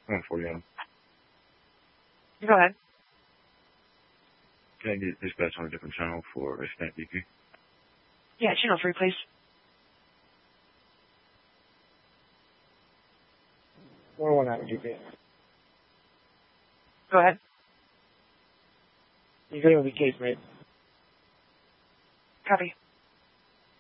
140 on. You go ahead. Can I get dispatch on a different channel for a Snap BP? Yeah, channel 3, please. 119 DP. Go ahead. You can hear the case, mate. Copy.